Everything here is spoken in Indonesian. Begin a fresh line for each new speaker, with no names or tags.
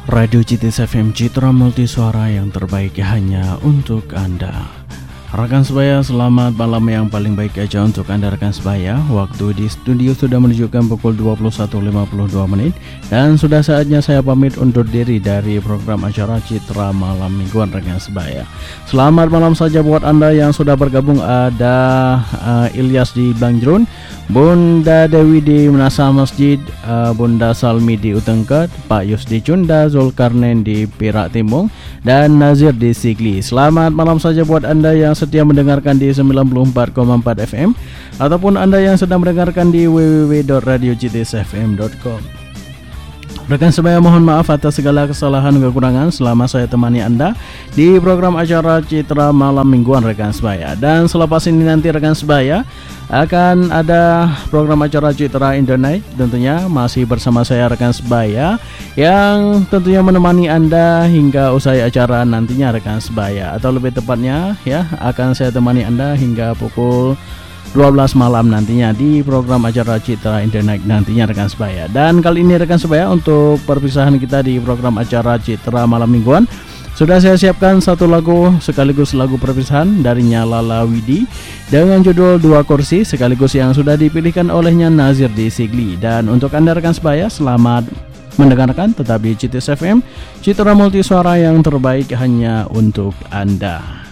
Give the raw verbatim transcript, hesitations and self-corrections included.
Radio C T S F M, Citra Multisuara yang terbaik hanya untuk Anda. Rekan sebaya, selamat malam yang paling baik aja untuk Anda rekan sebaya. Waktu di studio sudah menunjukkan pukul dua puluh satu lewat lima puluh dua menit. Dan sudah saatnya saya pamit undur diri dari program acara Citra Malam Mingguan rekan sebaya. Selamat malam saja buat Anda yang sudah bergabung. Ada uh, Ilyas di Blangjrun, Bunda Dewi di Menasa Masjid, uh, Bunda Salmi di Utengkat, Pak Yus di Cunda, Zulkarnain di Perak Timur, dan Nazir di Sigli. Selamat malam saja buat Anda yang setia mendengarkan di sembilan puluh empat koma empat F M ataupun Anda yang sedang mendengarkan di w w w dot radio c t s f m dot com. Rekan sebaya, mohon maaf atas segala kesalahan dan kekurangan selama saya temani Anda di program acara Citra Malam Mingguan rekan sebaya. Dan selepas ini nanti rekan sebaya akan ada program acara Citra Internet, tentunya masih bersama saya rekan sebaya yang tentunya menemani Anda hingga usai acara nantinya rekan sebaya, atau lebih tepatnya ya akan saya temani Anda hingga pukul dua belas malam nantinya di program acara Citra Internet nantinya rekan sebaya. Dan kali ini rekan sebaya, untuk perpisahan kita di program acara Citra Malam Mingguan sudah saya siapkan satu lagu sekaligus lagu perpisahan darinya Lala Widi dengan judul Dua Kursi, sekaligus yang sudah dipilihkan olehnya Nazir di Sigli. Dan untuk Anda rekan sebaya, selamat mendengarkan tetap di C T S F M, Citra Multisuara yang terbaik hanya untuk Anda.